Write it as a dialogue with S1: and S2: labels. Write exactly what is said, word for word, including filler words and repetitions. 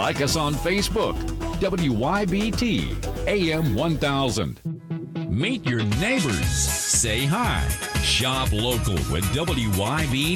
S1: Like us on Facebook. W Y B T A M one thousand. Meet your neighbors. Say hi. Shop local with W Y B